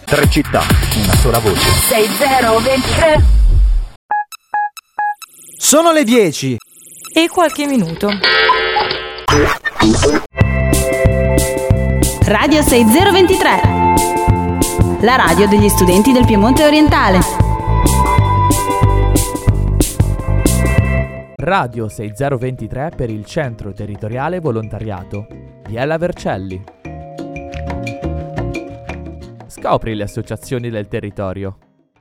Tre città, una sola voce. 6023. Sono le 10 e qualche minuto. Radio 6023. La radio degli studenti del Piemonte orientale. Radio 6023 per il Centro Territoriale Volontariato Biella Vercelli. Scopri le associazioni del territorio.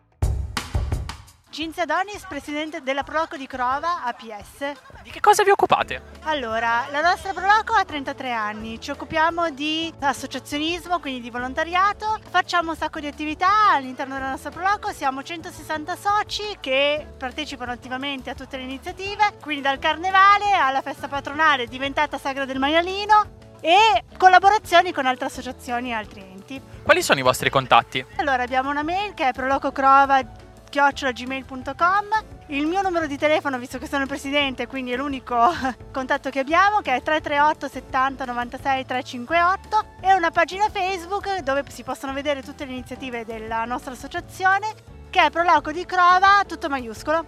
Cinzia Donis, presidente della Proloco di Crova APS. Di che cosa vi occupate? Allora, la nostra Proloco ha 33 anni, ci occupiamo di associazionismo, quindi di volontariato, facciamo un sacco di attività all'interno della nostra Proloco, siamo 160 soci che partecipano attivamente a tutte le iniziative, quindi dal carnevale alla festa patronale diventata Sagra del Maialino e collaborazioni con altre associazioni e altri enti. Quali sono i vostri contatti? Allora, abbiamo una mail che è prolococrova@gmail.com. Il mio numero di telefono, visto che sono il presidente, quindi è l'unico contatto che abbiamo, che è 338 70 96 358, e una pagina Facebook dove si possono vedere tutte le iniziative della nostra associazione, che è Proloco di Crova, tutto maiuscolo.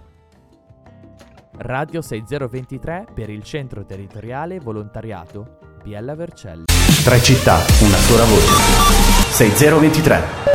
Radio 6023 per il Centro Territoriale Volontariato Biella Vercelli. Tre città, una sola voce. 6023.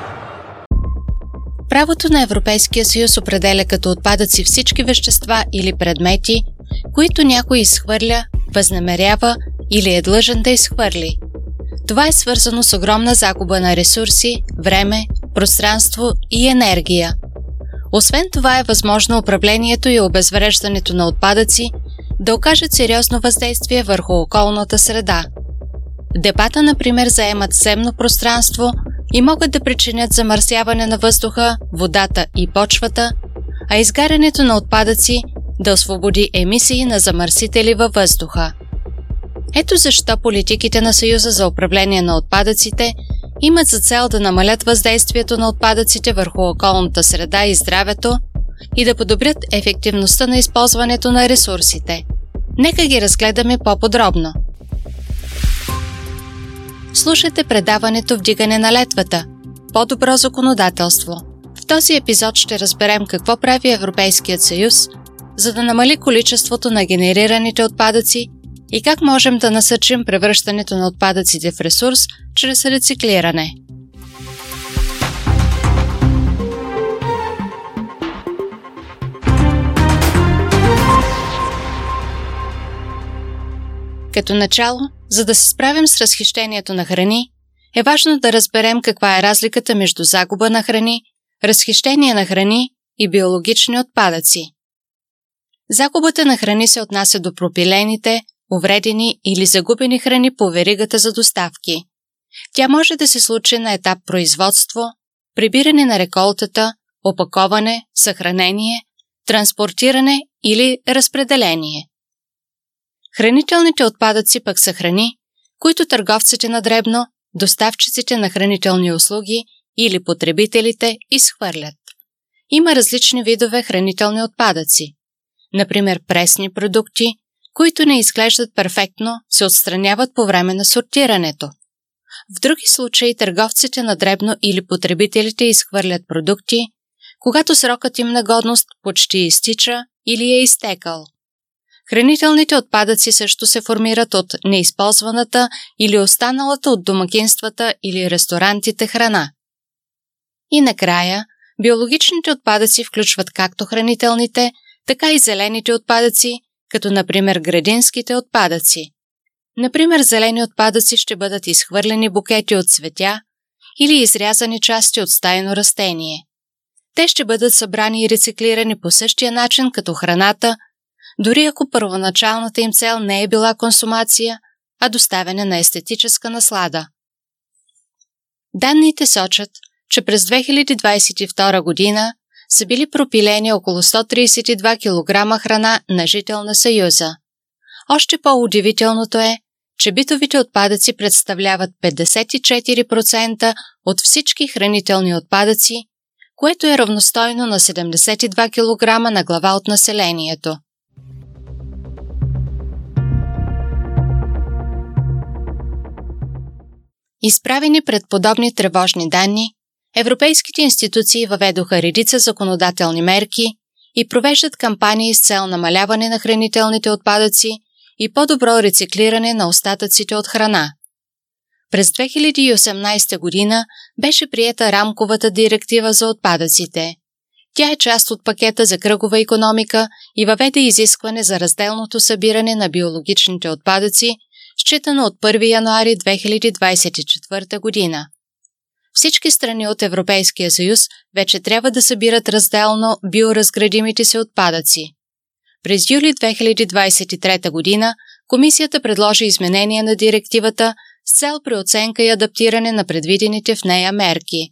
Правото на Европейския съюз определя като отпадъци всички вещества или предмети, които някой изхвърля, възнамерява или е длъжен да изхвърли. Това е свързано с огромна загуба на ресурси, време, пространство и енергия. Освен това е възможно управлението и обезвреждането на отпадъци да окажат сериозно въздействие върху околната среда. Депата, например, заемат земно пространство и могат да причинят замърсяване на въздуха, водата и почвата, а изгарянето на отпадъци да освободи емисии на замърсители във въздуха. Ето защо политиките на Съюза за управление на отпадъците имат за цел да намалят въздействието на отпадъците върху околната среда и здравето и да подобрят ефективността на използването на ресурсите. Нека ги разгледаме по-подробно. Слушайте предаването "Вдигане на летвата. По-добро законодателство". В този епизод ще разберем какво прави Европейският съюз, за да намали количеството на генерираните отпадъци и как можем да насърчим превръщането на отпадъците в ресурс чрез рециклиране. Като начало, за да се справим с разхищението на храни, е важно да разберем каква е разликата между загуба на храни, разхищение на храни и биологични отпадъци. Загубата на храни се отнася до пропилените, увредени или загубени храни по веригата за доставки. Тя може да се случи на етап производство, прибиране на реколтата, опаковане, съхранение, транспортиране или разпределение. Хранителните отпадъци пък са храни, които търговците на дребно, доставчиците на хранителни услуги или потребителите изхвърлят. Има различни видове хранителни отпадъци. Например, пресни продукти, които не изглеждат перфектно, се отстраняват по време на сортирането. В други случаи търговците на дребно или потребителите изхвърлят продукти, когато срокът им на годност почти изтича или е изтекал. Хранителните отпадъци също се формират от неизползваната или останалата от домакинствата или ресторантите храна. И накрая, биологичните отпадъци включват както хранителните, така и зелените отпадъци, като например градинските отпадъци. Например, зелени отпадъци ще бъдат изхвърлени букети от цветя или изрязани части от стайно растение. Те ще бъдат събрани и рециклирани по същия начин като храната, дори ако първоначалната им цел не е била консумация, а доставяне на естетическа наслада. Данните сочат, че през 2022 година са били пропилени около 132 кг храна на жител на Съюза. Още по-удивителното е, че битовите отпадъци представляват 54% от всички хранителни отпадъци, което е равностойно на 72 кг на глава от населението. Изправени пред подобни тревожни данни, европейските институции въведоха редица законодателни мерки и провеждат кампании с цел намаляване на хранителните отпадъци и по-добро рециклиране на остатъците от храна. През 2018 година беше приета рамковата директива за отпадъците. Тя е част от пакета за кръгова икономика и въведе изискване за разделното събиране на биологичните отпадъци, считано от 1 януари 2024 година. Всички страни от Европейския съюз вече трябва да събират разделно биоразградимите си отпадъци. През юли 2023 година Комисията предложи изменение на директивата с цел преоценка и адаптиране на предвидените в нея мерки.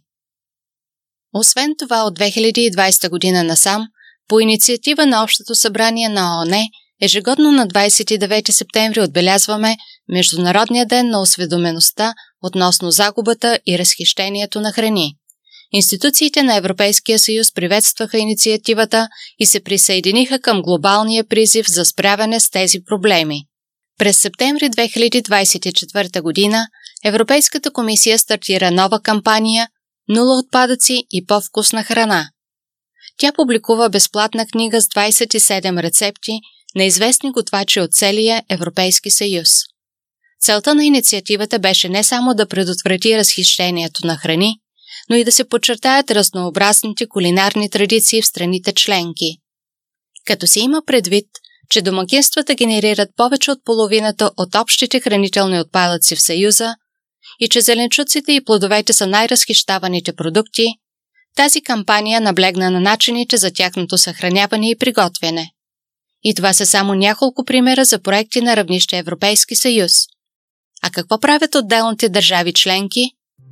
Освен това, от 2020 година насам, по инициатива на Общото събрание на ООН, ежегодно на 29 септември отбелязваме Международния ден на осведомеността относно загубата и разхищението на храни. Институциите на Европейския съюз приветстваха инициативата и се присъединиха към глобалния призив за справяне с тези проблеми. През септември 2024 година Европейската комисия стартира нова кампания «Нула отпадъци и по-вкусна храна». Тя публикува безплатна книга с 27 рецепти на известни готвачи от целия Европейски съюз. Целта на инициативата беше не само да предотврати разхищението на храни, но и да се подчертаят разнообразните кулинарни традиции в страните членки. Като се има предвид, че домакинствата генерират повече от половината от общите хранителни отпадъци в Съюза и че зеленчуците и плодовете са най-разхищаваните продукти, тази кампания наблегна на начините за тяхното съхраняване и приготвяне. И това са само няколко примера за проекти на равнище Европейски съюз. А какво правят отделните държави членки?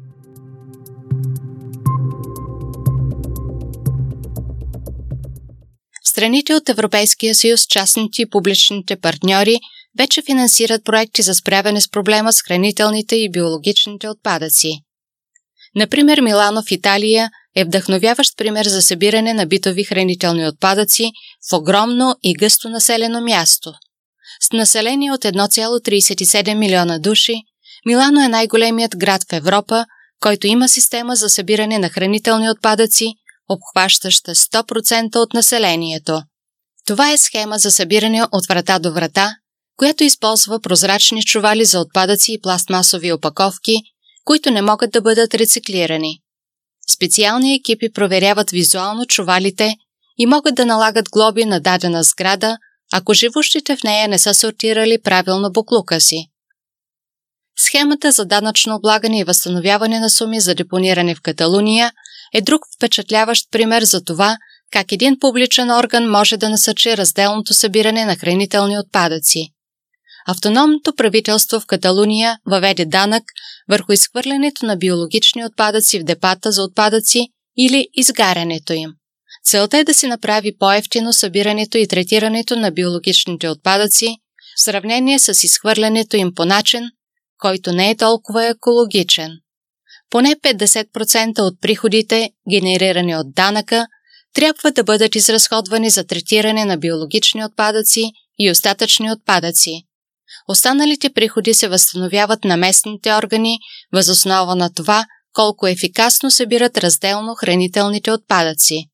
В страните от Европейския съюз частните и публичните партньори вече финансират проекти за справяне с проблема с хранителните и биологичните отпадъци. Например, Милано в Италия е вдъхновяващ пример за събиране на битови хранителни отпадъци в огромно и гъсто населено място. С население от 1,37 милиона души, Милано е най-големият град в Европа, който има система за събиране на хранителни отпадъци, обхващаща 100% от населението. Това е схема за събиране от врата до врата, която използва прозрачни чували за отпадъци и пластмасови опаковки, които не могат да бъдат рециклирани. Специални екипи проверяват визуално чувалите и могат да налагат глоби на дадена сграда, ако живущите в нея не са сортирали правилно боклука си. Схемата за данъчно облагане и възстановяване на суми за депониране в Каталуния е друг впечатляващ пример за това, как един публичен орган може да насърчи разделното събиране на хранителни отпадъци. Автономното правителство в Каталуния въведе данък върху изхвърлянето на биологични отпадъци в депата за отпадъци или изгарянето им. Целта е да се направи по-евтино събирането и третирането на биологичните отпадъци в сравнение с изхвърлянето им по начин, който не е толкова екологичен. Поне 50% от приходите, генерирани от данъка, трябва да бъдат изразходвани за третиране на биологични отпадъци и остатъчни отпадъци. Останалите приходи се възстановяват на местните органи въз основа на това, колко ефикасно събират разделно хранителните отпадъци.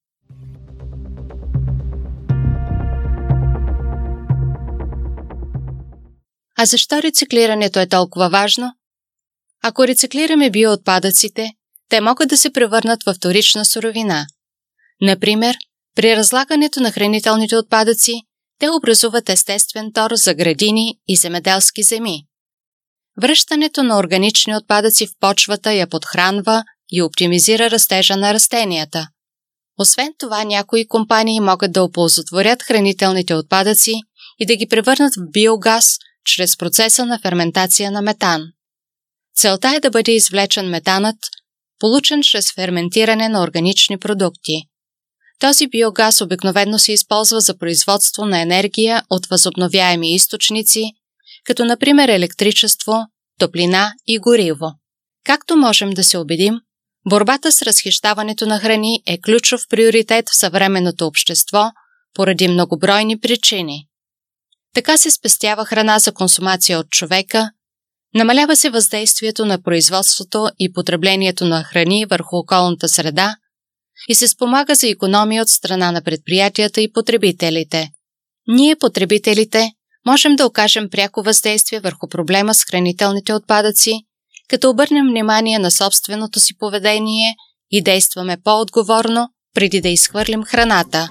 А защо рециклирането е толкова важно? Ако рециклираме биоотпадъците, те могат да се превърнат във вторична суровина. Например, при разлагането на хранителните отпадъци, те образуват естествен тор за градини и земеделски земи. Връщането на органични отпадъци в почвата я подхранва и оптимизира растежа на растенията. Освен това, някои компании могат да оползотворят хранителните отпадъци и да ги превърнат в биогаз чрез процеса на ферментация на метан. Целта е да бъде извлечен метанът, получен чрез ферментиране на органични продукти. Този биогаз обикновено се използва за производство на енергия от възобновяеми източници, като например електричество, топлина и гориво. Както можем да се убедим, борбата с разхищаването на храни е ключов приоритет в съвременното общество поради многобройни причини. Така се спестява храна за консумация от човека, Намалява се въздействието на производството и потреблението на храни върху околната среда и се спомага за икономия от страна на предприятията и потребителите. Ние, потребителите, можем да окажем пряко въздействие върху проблема с хранителните отпадъци, като обърнем внимание на собственото си поведение и действаме по-отговорно, преди да изхвърлим храната.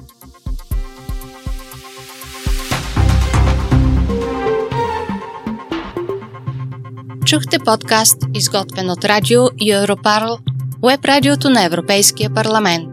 Чухте подкаст, изготвен от Радио Европарл, уеб радиото на Европейския парламент.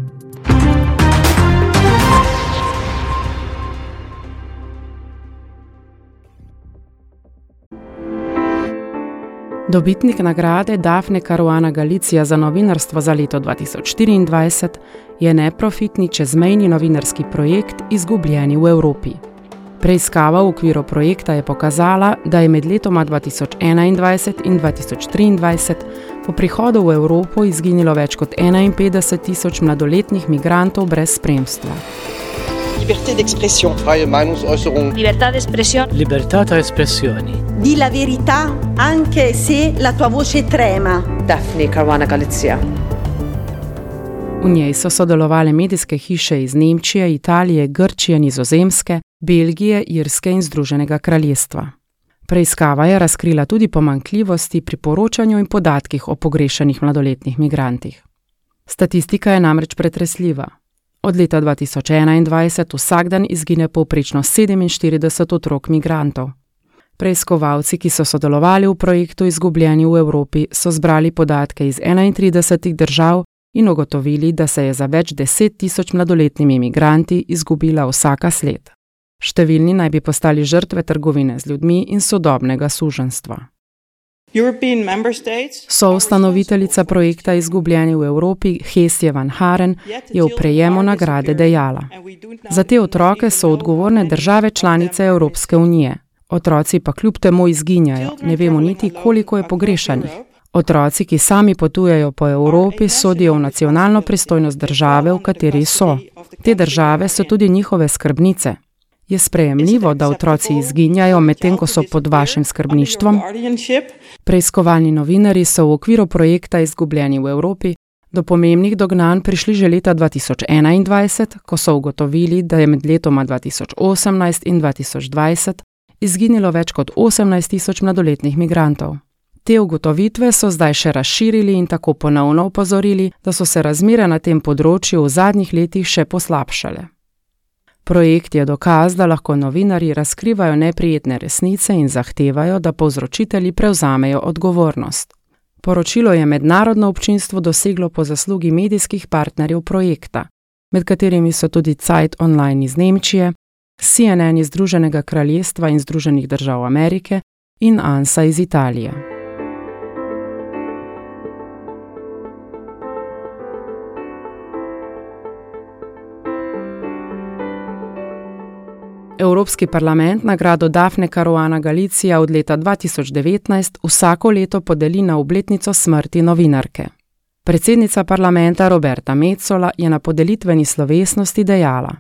Dobitnik nagrade Daphne Caruana Galizia za novinarstvo za leto 2024 je neprofitni čezmejni novinarski projekt Izgubljeni v Evropi. Preiskava v okviru projekta je pokazala, da je med letoma 2021 in 2023 po prihodu v Evropo izginilo več kot 51.000 mladoletnih migrantov brez spremstva. Libertà d'espressione. Freie Meinungsäußerung. Libertà d'espressione. Libertà d'espressione. Di la verità anche se la tua voce trema. Daphne Caruana Galizia. V njej so sodelovale medijske hiše iz Nemčije, Italije, Grčije, Nizozemske, Belgije, Irske in Združenega kraljestva. Preiskava je razkrila tudi pomanjkljivosti pri poročanju in podatkih o pogrešanih mladoletnih migrantih. Statistika je namreč pretresljiva. Od leta 2021 vsak dan izgine povprečno 47 otrok migrantov. Preiskovalci, ki so sodelovali v projektu Izgubljeni v Evropi, so zbrali podatke iz 31 držav in ugotovili, da se je za več 10.000 mladoletnimi migranti izgubila vsaka sled. Številni naj bi postali žrtve trgovine z ljudmi in sodobnega suženjstva. Soustanoviteljica projekta Izgubljeni v Evropi, Hesje van Haren, je v prejemu nagrade dejala: Za te otroke so odgovorne države članice Evropske unije. Otroci pa kljub temu izginjajo, ne vemo niti, koliko je pogrešanih. Otroci, ki sami potujejo po Evropi, sodijo v nacionalno pristojnost države, v kateri so. Te države so tudi njihove skrbnice. Je sprejemljivo, da otroci izginjajo, medtem ko so pod vašim skrbništvom? Preiskovalni novinarji so v okviru projekta Izgubljeni v Evropi do pomembnih dognanj prišli že leta 2021, ko so ugotovili, da je med letoma 2018 in 2020 izginilo več kot 18.000 mladoletnih migrantov. Te ugotovitve so zdaj še razširili in tako ponovno opozorili, da so se razmere na tem področju v zadnjih letih še poslabšale. Projekt je dokaz, da lahko novinarji razkrivajo neprijetne resnice in zahtevajo, da povzročitelji prevzamejo odgovornost. Poročilo je mednarodno občinstvo doseglo po zaslugi medijskih partnerjev projekta, med katerimi so tudi Zeit Online iz Nemčije, CNN iz Združenega kraljestva in Združenih držav Amerike in ANSA iz Italije. Evropski parlament nagrado Daphne Caruana Galizia od leta 2019 vsako leto podeli na obletnico smrti novinarke. Predsednica parlamenta Roberta Metsola je na podelitveni slovesnosti dejala: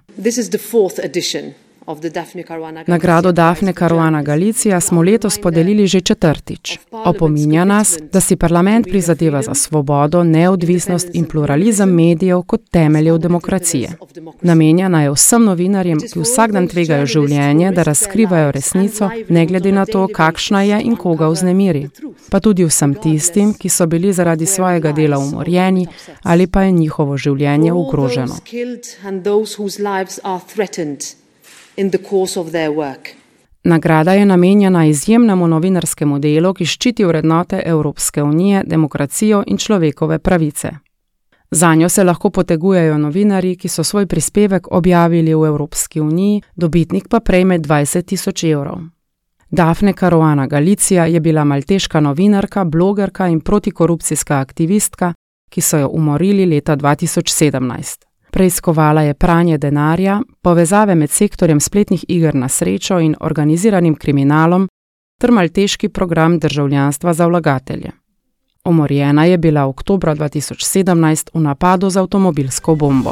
Nagrado Daphne Caruana Galizia smo letos podelili že četrtič. Opominja nas, da si parlament prizadeva za svobodo, neodvisnost in pluralizem medijev kot temeljev demokracije. Namenjena je vsem novinarjem, ki vsak dan tvegajo življenje, da razkrivajo resnico, ne glede na to, kakšna je in koga vznemiri. Pa tudi vsem tistim, ki so bili zaradi svojega dela umorjeni ali pa je njihovo življenje ogroženo. Nagrada je namenjena izjemnemu novinarskemu delu, ki ščiti vrednote Evropske unije, demokracijo in človekove pravice. Zanjo se lahko potegujejo novinarji, ki so svoj prispevek objavili v Evropski uniji, dobitnik pa prejme 20.000 evrov. Daphne Caruana Galizia je bila malteška novinarka, blogerka in protikorupcijska aktivistka, ki so jo umorili leta 2017. Preiskovala je pranje denarja, povezave med sektorjem spletnih iger na srečo in organiziranim kriminalom ter malteški program državljanstva za vlagatelje. Umorjena je bila oktobra 2017 v napadu z avtomobilsko bombo.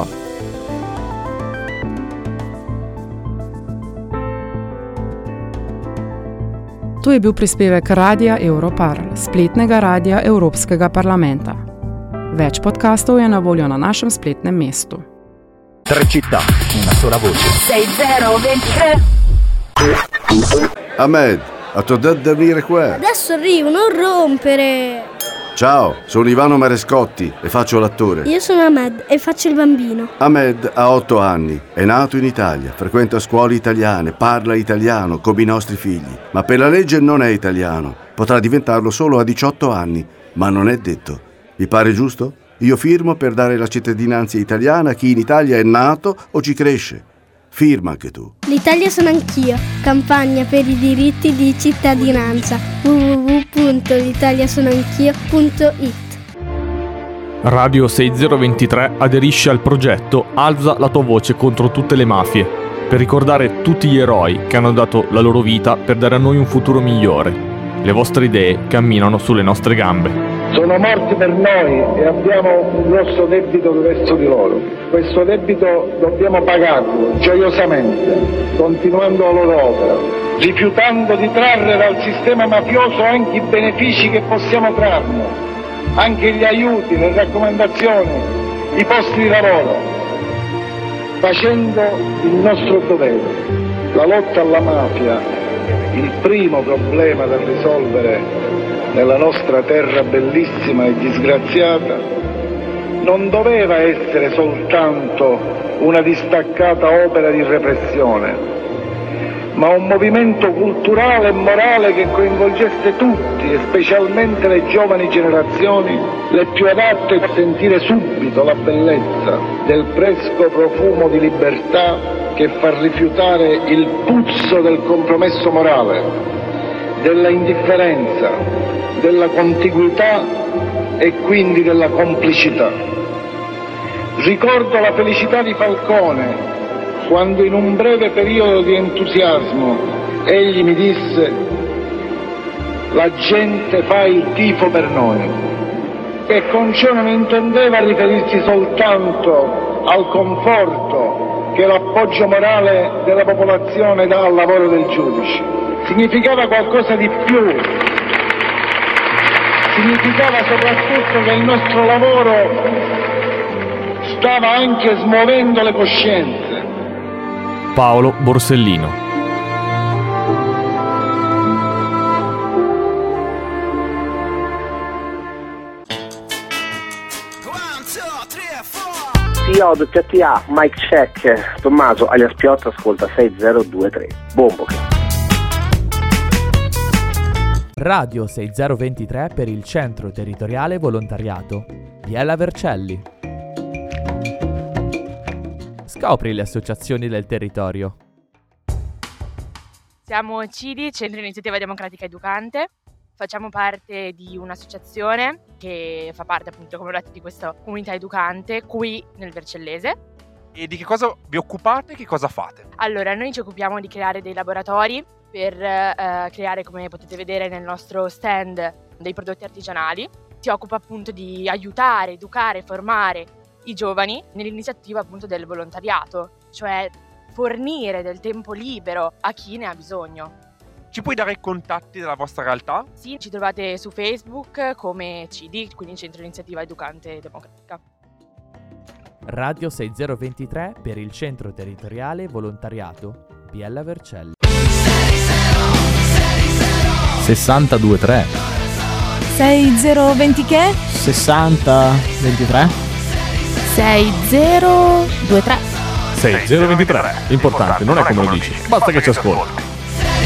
To je bil prispevek Radia Europarl, spletnega radia Evropskega parlamenta. Več podcastov je na voljo na našem spletnem mestu. 3 città, una sola voce. 6023. Ahmed, a t'ho detto di venire qua. Adesso arrivo, non rompere. Ciao, sono Ivano Marescotti e faccio l'attore. Io sono Ahmed e faccio il bambino. Ahmed ha 8 anni, è nato in Italia, frequenta scuole italiane, parla italiano come i nostri figli, ma per la legge non è italiano. Potrà diventarlo solo a 18 anni, ma non è detto. Vi pare giusto? Io firmo per dare la cittadinanza italiana a chi in Italia è nato o ci cresce. Firma anche tu. L'Italia sono anch'io. Campagna per i diritti di cittadinanza. www.l'italiasonoanchio.it. Radio 6023 aderisce al progetto Alza la tua voce contro tutte le mafie, per ricordare tutti gli eroi che hanno dato la loro vita per dare a noi un futuro migliore. Le vostre idee camminano sulle nostre gambe. Sono morti per noi e abbiamo un grosso debito verso di loro. Questo debito dobbiamo pagarlo gioiosamente, continuando la loro opera, rifiutando di trarre dal sistema mafioso anche i benefici che possiamo trarne, anche gli aiuti, le raccomandazioni, i posti di lavoro, facendo il nostro dovere. La lotta alla mafia, il primo problema da risolvere nella nostra terra bellissima e disgraziata, non doveva essere soltanto una distaccata opera di repressione, ma un movimento culturale e morale che coinvolgesse tutti, e specialmente le giovani generazioni, le più adatte a sentire subito la bellezza del fresco profumo di libertà che fa rifiutare il puzzo del compromesso morale, della indifferenza, della contiguità e quindi della complicità. Ricordo la felicità di Falcone quando in un breve periodo di entusiasmo egli mi disse: la gente fa il tifo per noi, e con ciò non intendeva riferirsi soltanto al conforto che l'appoggio morale della popolazione dà al lavoro del giudice. Significava qualcosa di più. Significava soprattutto che il nostro lavoro stava anche smuovendo le coscienze. Paolo Borsellino. TOWTA, Mike Check, Tommaso alias Piotta ascolta 6023. Bombo. Radio 6023 per il Centro Territoriale Volontariato. Biella Vercelli. Scopri le associazioni del territorio. Siamo CIDI, Centro Iniziativa Democratica Educante. Facciamo parte di un'associazione che fa parte, appunto, come ho detto, di questa comunità educante qui nel Vercellese. E di che cosa vi occupate e che cosa fate? Allora, noi ci occupiamo di creare dei laboratori per creare, come potete vedere nel nostro stand, dei prodotti artigianali. Si occupa appunto di aiutare, educare, formare i giovani nell'iniziativa appunto del volontariato, cioè fornire del tempo libero a chi ne ha bisogno. Ci puoi dare i contatti della vostra realtà? Sì, ci trovate su Facebook come CIDI, quindi Centro Iniziativa Educante Democratica. Radio 6023 per il Centro Territoriale Volontariato. Biella Vercelli. 6023 6020 che? 6023 6023 6023. Importante, non è come lo dici, basta che ci ascolti.